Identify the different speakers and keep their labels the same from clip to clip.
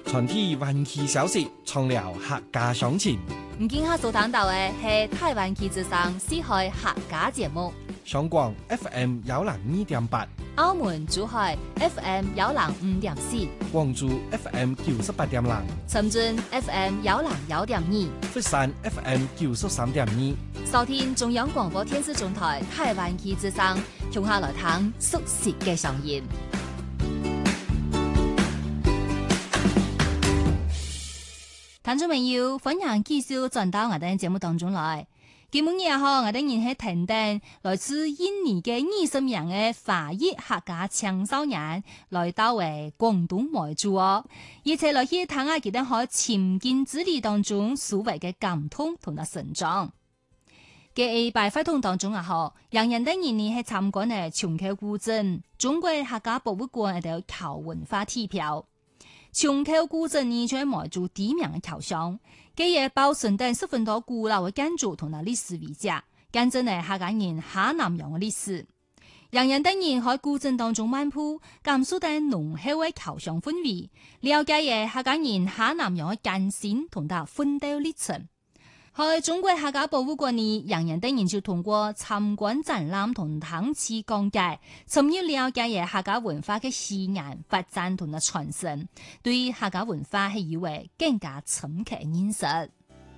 Speaker 1: 全體灣區消息，從了客家鄉情。
Speaker 2: 唔見下所聽到嘅係台灣區之聲四海客家節目。
Speaker 1: 上廣 FM 102.8，
Speaker 2: 澳門珠海 FM 105.4，
Speaker 1: 廣州 FM 98.0，
Speaker 2: 深圳 FM 101.2，
Speaker 1: 佛山 FM 93.2。
Speaker 2: 收聽中央廣播電視總台台灣區之聲，從下來聽熟悉嘅聲音。聽眾朋友，歡迎繼續轉到我哋節目當中來。今日我哋仍係停定來自印尼嘅20名嘅華裔客家青少年來到為廣東來住哦，而且來去睇下佢哋喺潛見之旅當中所謂嘅感動同埋成長。嘅拜活動當中人人哋年年係參觀嘅松口古鎮、中國客家博物館嘅橋文化地標。松口古鎮呢，將埋住地名嘅橋上，佢也保存等十分多古老嘅建築同埋歷史遺跡，見證係客家人下南洋嘅歷史。人人等人喺古鎮當中漫步，感受到濃厚嘅橋上氛圍，了解嘅客家人下南洋嘅艱辛同埋奮鬥歷程。喺中國客家博物館呢，人人等人就通過參觀展覽同聽次講解，從而了解嘅客家文化嘅起源、發展同埋傳承，對客家文化係有為更加深刻嘅認識。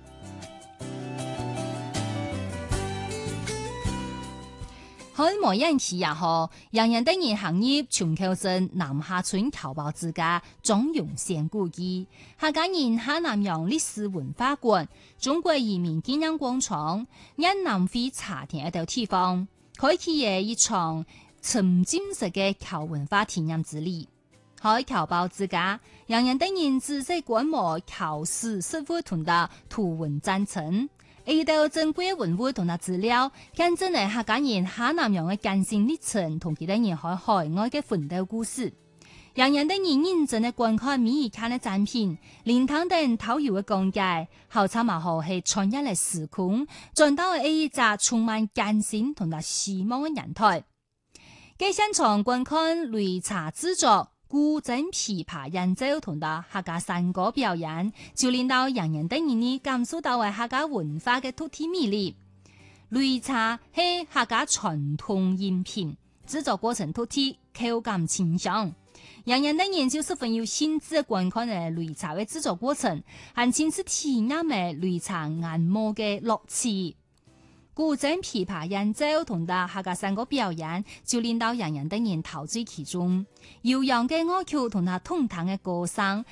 Speaker 2: 喺某人期人人等人行入松口鎮南下村僑胞之家莊榮縣故居、客家人下南洋歷史文化館、中國移民紀念廣場、因南非茶田一條地方，開啟嘅一場沉浸式嘅僑文化體驗之旅。喺僑胞之家，人人等人仔細觀摩僑史實物同埋圖文贊成。呢度珍貴文物同埋資料，見證係客家人下南洋嘅艱辛歷程同佢哋人喺海外嘅奮鬥故事。人人等人認真嘅觀看每一間嘅展品，連聽等導遊嘅講解，後參埋後係穿越嚟時空，轉到呢一隻充滿艱辛同埋希望嘅年代。喺現場觀看擂茶製作、古箏琵琶演奏同埋客家山歌表演，就令到人人等人呢感受到為客家文化嘅獨特魅力。擂茶係客家傳統飲品，製作過程獨特，口感清香。人人等人就十分有興致觀看嘅擂茶嘅製作過程，還親自體驗嘅擂茶研磨嘅樂趣。古箏琵琶演奏同埋客家山歌表演，就令到人人等人陶醉其中。悠揚嘅樂曲同埋通透嘅歌聲，